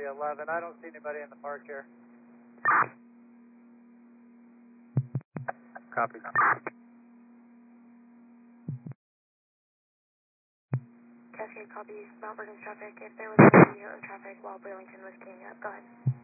311. I don't see anybody in the park here. Copy. Cascade copies Mount Vernon traffic. If there was a video of traffic while Burlington was queuing up, go ahead.